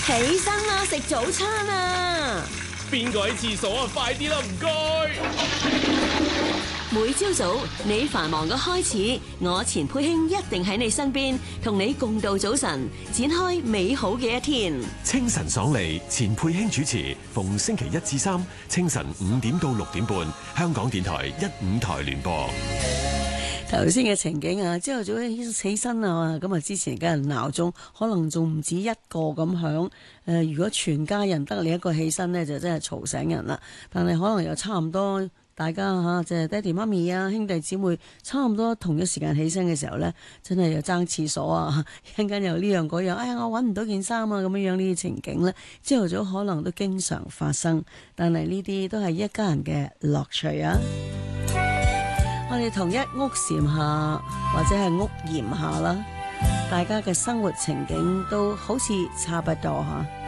起身啦，食早餐啊！ 邊個喺廁所啊？快啲啦，唔該！ 每朝早你繁忙嘅開始，我錢佩卿一定喺你身邊，同你共度早晨，展開美好嘅一天。 清晨爽利，錢佩卿主持，逢星期一至三清晨5點到6點半，香港電台1、5台聯播。 頭先嘅情景啊，朝頭早起身啊，咁啊之前嘅人鬧鐘可能仲唔止一個咁響。如果全家人得你一個起身呢，就真係嘈醒人啦。但係可能又差唔多，大家嚇即係爹哋媽咪啊、兄弟姊妹差唔多同一時間起身嘅時候呢，真係又爭廁所啊，一陣間又呢樣嗰樣，哎呀我揾唔到件衫啊，咁樣呢啲情景呢，朝頭早可能都經常發生。但係呢啲都係一家人嘅樂趣啊！我哋同一屋檐下或者係屋檐下啦，大家嘅生活情景都好似差不多吓。